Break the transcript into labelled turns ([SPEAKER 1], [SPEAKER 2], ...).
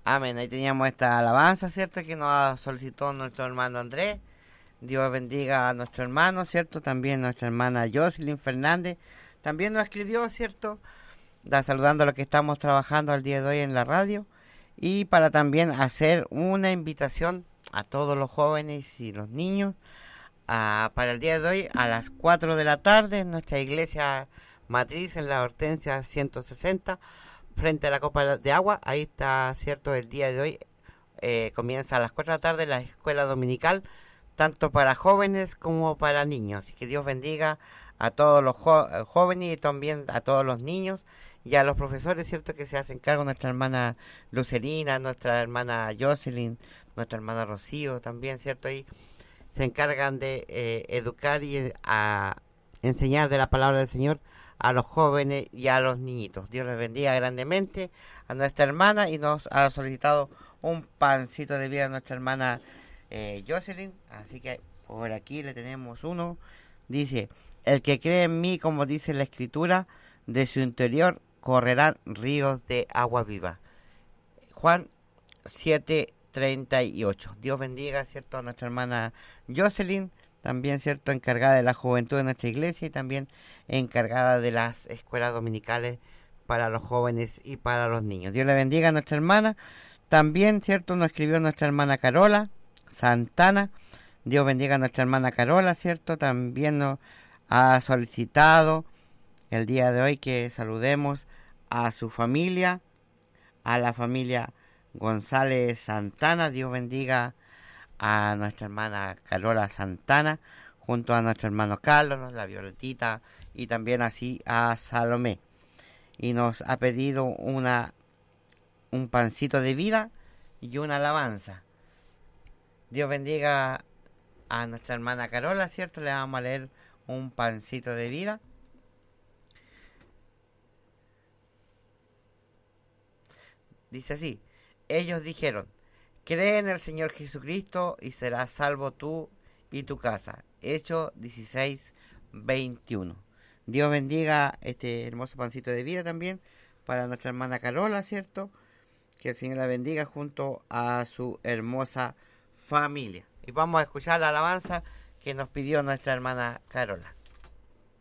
[SPEAKER 1] Amén. Ahí teníamos esta alabanza, ¿cierto? Que nos solicitó nuestro hermano Andrés. Dios bendiga a nuestro hermano, ¿cierto? También nuestra hermana Jocelyn Fernández. También nos escribió, ¿cierto? Saludando a los que estamos trabajando al día de hoy en la radio. Y para también hacer una invitación a todos los jóvenes y los niños para el día de hoy a las 4 de la tarde en nuestra iglesia matriz en la Hortensia 160 frente a la copa de agua. Ahí está, cierto, el día de hoy comienza a las 4 de la tarde la escuela dominical, tanto para jóvenes como para niños. Así que Dios bendiga a todos los jóvenes y también a todos los niños y a los profesores, cierto, que se hacen cargo, nuestra hermana Lucerina, nuestra hermana Jocelyn, nuestra hermana Rocío también, cierto, ahí se encargan de educar y a enseñar de la palabra del Señor a los jóvenes y a los niñitos. Dios les bendiga grandemente a nuestra hermana y nos ha solicitado un pancito de vida a nuestra hermana Jocelyn. Así que por aquí le tenemos uno. Dice, el que cree en mí, como dice la Escritura, de su interior correrán ríos de agua viva. Juan 7:38. Dios bendiga, cierto, a nuestra hermana Jocelyn, también, cierto, encargada de la juventud de nuestra iglesia y también encargada de las escuelas dominicales para los jóvenes y para los niños. Dios le bendiga a nuestra hermana. También, cierto, nos escribió nuestra hermana Carola Santana. Dios bendiga a nuestra hermana Carola, cierto. También nos ha solicitado el día de hoy que saludemos a su familia, a la familia González Santana. Dios bendiga a nuestra hermana Carola Santana, junto a nuestro hermano Carlos, la Violetita, y también así a Salomé. Y nos ha pedido un pancito de vida y una alabanza. Dios bendiga a nuestra hermana Carola, ¿cierto? Le vamos a leer un pancito de vida. Dice así, ellos dijeron, cree en el Señor Jesucristo y serás salvo tú y tu casa. Hechos 16:21. Dios bendiga este hermoso pancito de vida también para nuestra hermana Carola, ¿cierto? Que el Señor la bendiga junto a su hermosa familia. Y vamos a escuchar la alabanza que nos pidió nuestra hermana Carola.